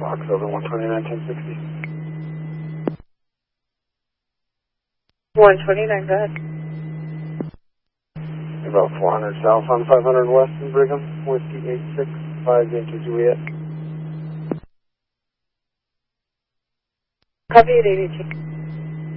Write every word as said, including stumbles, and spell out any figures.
Fox over one twenty-nine, ten sixty. one twenty-nine, go ahead. About four hundred south on five hundred west in Brigham, Whiskey eight six five Yankee Juliet. Copy at eighty-two.